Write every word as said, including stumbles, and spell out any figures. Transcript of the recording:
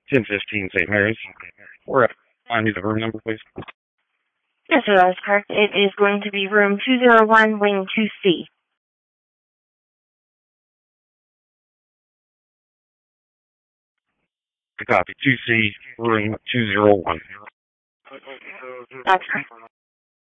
ten fifteen Saint Mary's. We're at, find you the room number, please. Yes, sir, that is correct. It is going to be room two oh one, wing two C. Copy. two C, room two oh one. That's correct.